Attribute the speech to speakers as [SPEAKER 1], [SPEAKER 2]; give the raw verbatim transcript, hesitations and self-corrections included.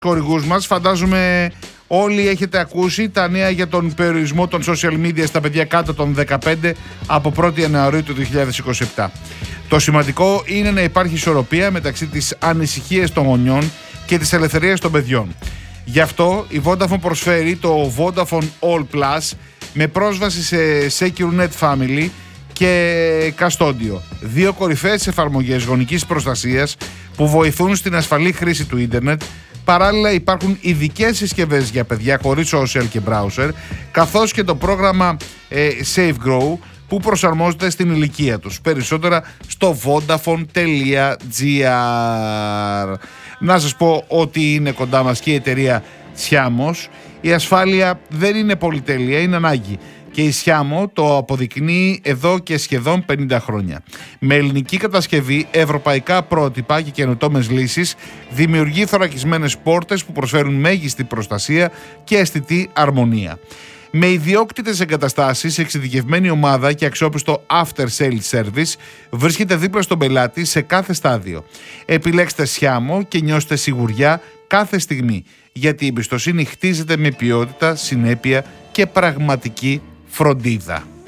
[SPEAKER 1] χορηγούς μας, φαντάζομαι όλοι έχετε ακούσει τα νέα για τον περιορισμό των social media στα παιδιά κάτω των δεκαπέντε από πρώτη Ιανουαρίου του δύο χιλιάδες είκοσι επτά. Το σημαντικό είναι να υπάρχει ισορροπία μεταξύ της ανησυχίας των γονιών και της ελευθερίας των παιδιών. Γι' αυτό η Vodafone προσφέρει το Vodafone All Plus με πρόσβαση σε SecureNet Family και Custodio, δύο κορυφαίες εφαρμογές γονικής προστασίας που βοηθούν στην ασφαλή χρήση του ίντερνετ. Παράλληλα υπάρχουν ειδικές συσκευές για παιδιά χωρίς social και browser, καθώς και το πρόγραμμα ε, Safe Grow που προσαρμόζεται στην ηλικία τους. Περισσότερα στο vodafone τελεία gr. Να σας πω ότι είναι κοντά μας και η εταιρεία Siamos. Η ασφάλεια δεν είναι πολυτέλεια, είναι ανάγκη. Και η Siamo το αποδεικνύει εδώ και σχεδόν πενήντα χρόνια. Με ελληνική κατασκευή, ευρωπαϊκά πρότυπα και καινοτόμες λύσεις, δημιουργεί θωρακισμένες πόρτες που προσφέρουν μέγιστη προστασία και αισθητή αρμονία. Με ιδιόκτητες εγκαταστάσεις, εξειδικευμένη ομάδα και αξιόπιστο after sales service, βρίσκεται δίπλα στον πελάτη σε κάθε στάδιο. Επιλέξτε Siamo και νιώστε σιγουριά κάθε στιγμή, γιατί η εμπιστοσύνη χτίζεται με ποιότητα, συνέπεια και πραγματική φροντίδα.